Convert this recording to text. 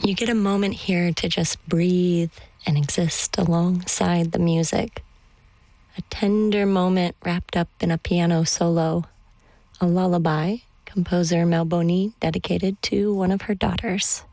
You get a moment here to just breathe and exist alongside the music. A tender moment wrapped up in a piano solo, a lullaby composer Mel Boni dedicated to one of her daughters.